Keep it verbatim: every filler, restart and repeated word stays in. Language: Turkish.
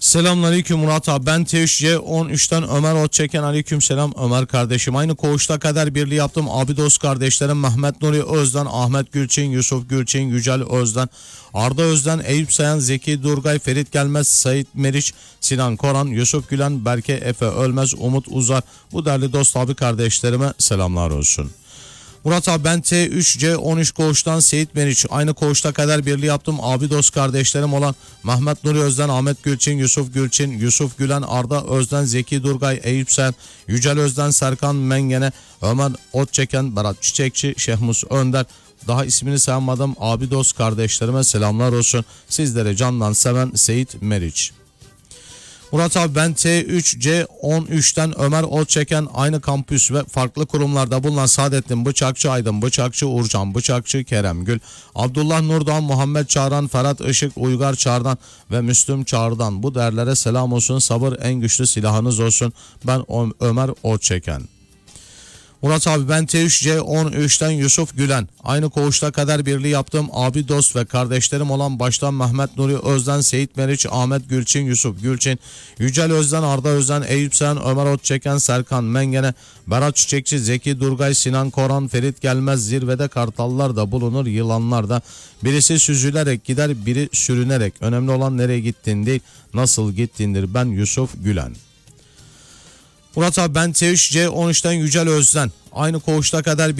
Selamünaleyküm Murat abi. Ben T üç C on üçten Ömer Otçeken. Aleyküm selam Ömer kardeşim. Aynı koğuşta kader birliği yaptım. Abi dost kardeşlerim Mehmet Nuri Özden, Ahmet Gülçin, Yusuf Gülçin, Yücel Özden, Arda Özden, Eyüp Sayan, Zeki Durgay, Ferit Gelmez, Sait Meriç, Sinan Koran, Yusuf Gülen, Berke Efe Ölmez, Umut Uzar. Bu değerli dost abi kardeşlerime selamlar olsun. Murat abi ben T üç C on üç koğuştan Seyit Meriç. Aynı koğuşta kader birliği yaptım. Abi dost kardeşlerim olan Mehmet Nuri Özden, Ahmet Gülçin, Yusuf Gülçin, Yusuf Gülen, Arda Özden, Zeki Durgay, Eyüp Sen, Yücel Özden, Serkan Mengene, Ömer Otçeken, Berat Çiçekçi, Şehmus Önder. Daha ismini saymadım abi dost kardeşlerime selamlar olsun. Sizlere candan seven Seyit Meriç. Murat abi ben T üç C on üçten Ömer Otçeken, aynı kampüs ve farklı kurumlarda bulunan Saadettin Bıçakçı, Aydın Bıçakçı, Urcan Bıçakçı, Kerem Gül, Abdullah Nurdoğan, Muhammed Çağran, Ferhat Işık, Uygar Çağrı'dan ve Müslüm Çağrı'dan bu değerlere selam olsun. Sabır en güçlü silahınız olsun. Ben Ömer Otçeken. Murat abi ben T üç C on üçten Yusuf Gülen. Aynı koğuşta kader birliği yaptığım abi dost ve kardeşlerim olan baştan Mehmet Nuri Özden, Seyit Meriç, Ahmet Gülçin, Yusuf Gülçin, Yücel Özden, Arda Özden, Eyüp Sen, Ömer Otçeken, Serkan Mengene, Berat Çiçekçi, Zeki Durgay, Sinan Koran, Ferit Gelmez. Zirvede kartallar da bulunur, yılanlar da. Birisi süzülerek gider, biri sürünerek. Önemli olan nereye gittin değil, nasıl gittindir. Ben Yusuf Gülen. Murat abi ben T üç C on üçten Yücel Özden. Aynı koğuşta kader